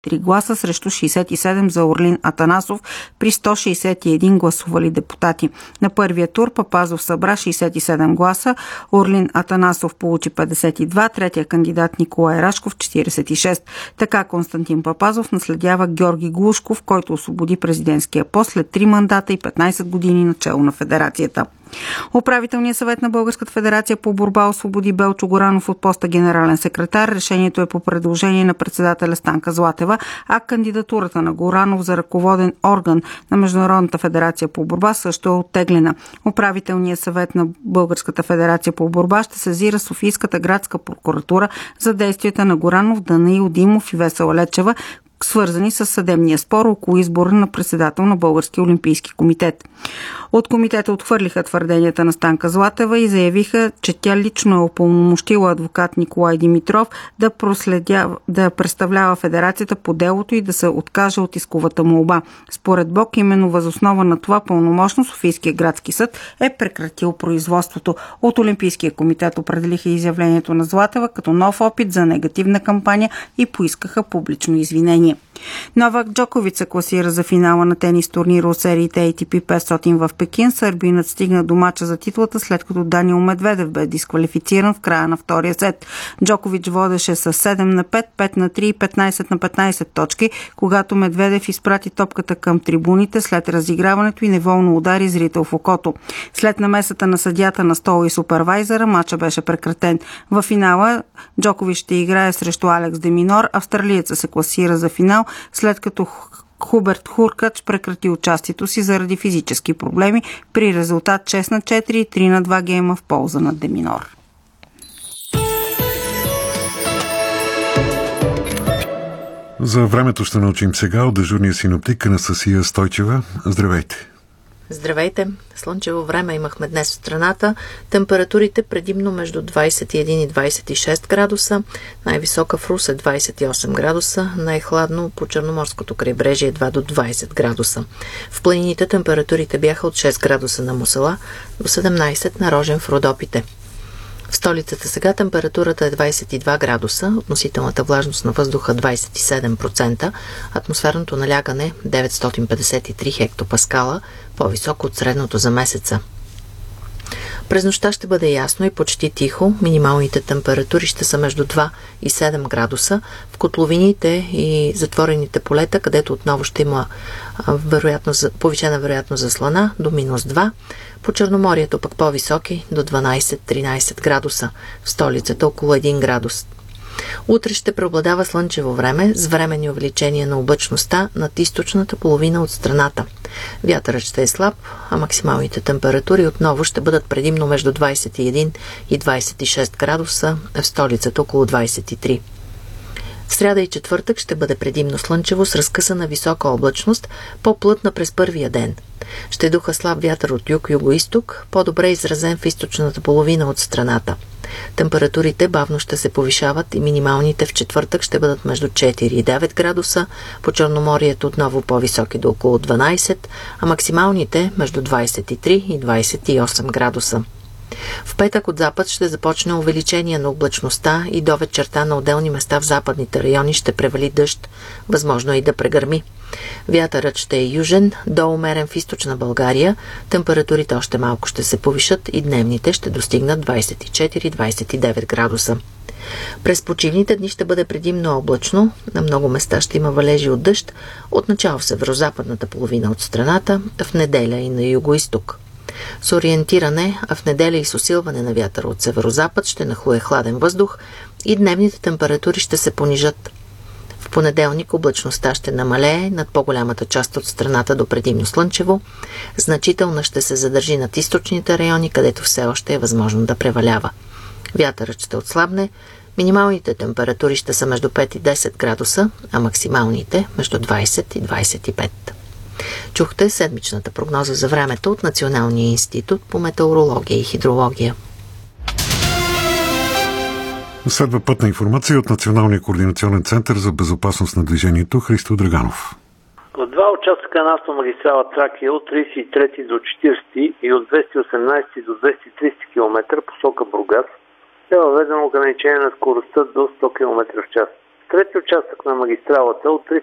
3 гласа срещу 67 за Орлин Атанасов при 161 гласували депутати. На първия тур Папазов събра 67 гласа, Орлин Атанасов получи 52, третия кандидат Николай Рашков 46. Така Константин Папазов наследява Георги Глушков, който освободи президентския пост след 3 мандата и 15 години начело на федерацията. Управителният съвет на Българската федерация по борба освободи Белчо Горанов от поста генерален секретар. Решението е по предложение на председателя Станка Златева, а кандидатурата на Горанов за ръководен орган на Международната федерация по борба също е оттеглена. Управителният съвет на Българската федерация по борба ще сезира Софийската градска прокуратура за действията на Горанов, Данаил Димов и Весела Лечева, свързани с съдебния спор около избора на председател на Българския олимпийски комитет. От комитета отхвърлиха твърденията на Станка Златева и заявиха, че тя лично е упълномощила адвокат Николай Димитров да представлява федерацията по делото и да се откаже от исковата молба. Според Бог, именно въз основа на това пълномощно Софийския градски съд е прекратил производството. От Олимпийския комитет определиха изявлението на Златева като нов опит за негативна кампания и поискаха публично извинение. Новак Джокович се класира за финала на тенис турнира от сериите ATP 500 в Пекин. Сърбинът стигна до мача за титлата, след като Даниил Медведев бе дисквалифициран в края на втория сет. Джокович водеше с 7-5, 5-3 и 15-15 точки, когато Медведев изпрати топката към трибуните след разиграването и неволно удари зрител в окото. След намесата на съдията на стола и супервайзера, мача беше прекратен. В финала Джокович ще играе срещу Алекс Деминор. Австралиецът се класира за финал, след като Хуберт Хуркач прекрати участието си заради физически проблеми при резултат 6-4 и 3-2 гейма в полза на Деминор. За времето ще научим сега от дежурния синоптик Анастасия Стойчева. Здравейте! Здравейте! Слънчево време имахме днес в страната. Температурите предимно между 21 и 26 градуса. Най-висока в Русе 28 градуса. Най-хладно по Черноморското крайбрежие едва до 20 градуса. В планините температурите бяха от 6 градуса на Мусала до 17 на Рожен в Родопите. В столицата сега температурата е 22 градуса, относителната влажност на въздуха 27%, атмосферното налягане 953 хектопаскала, по-високо от средното за месеца. През нощта ще бъде ясно и почти тихо. Минималните температури ще са между 2 и 7 градуса. В котловините и затворените полета, където отново ще има повишена вероятност за слана, до минус 2. По Черноморието пък по-високи, до 12-13 градуса. В столицата около 1 градус. Утре ще преобладава слънчево време с временни увеличения на облачността над източната половина от страната. Вятърът ще е слаб, а максималните температури отново ще бъдат предимно между 21 и 26 градуса, в столицата около 23. В сряда и четвъртък ще бъде предимно слънчево с разкъсана висока облачност, по-плътна през първия ден. Ще духа слаб вятър от юг-юго-исток, по-добре изразен в източната половина от страната. Температурите бавно ще се повишават и минималните в четвъртък ще бъдат между 4 и 9 градуса, по Черноморието отново по-високи до около 12, а максималните между 23 и 28 градуса. В петък от запад ще започне увеличение на облачността и до вечерта на отделни места в западните райони ще превали дъжд, възможно и да прегърми. Вятърът ще е южен, до умерен в източна България, температурите още малко ще се повишат и дневните ще достигнат 24-29 градуса. През почивните дни ще бъде предимно облачно, на много места ще има валежи от дъжд, отначало в северозападната половина от страната, в неделя и на юго-исток. С ориентиране, а в неделя и с усилване на вятъра от северозапад ще нахлуе хладен въздух и дневните температури ще се понижат. В понеделник облачността ще намалее над по-голямата част от страната до предимно слънчево, значителна ще се задържи над източните райони, където все още е възможно да превалява. Вятърът ще отслабне, минималните температури ще са между 5 и 10 градуса, а максималните между 20 и 25. Чухте седмичната прогноза за времето от Националния институт по метеорология и хидрология. Следва пътна информация от Националния координационен център за безопасност на движението Христо Драганов. В два участъка на автомагистрала Тракия от 33 до 40 и от 218 до 230 км посока Бургас е въведено ограничение на скоростта до 100 км в час. трети участък на магистралата от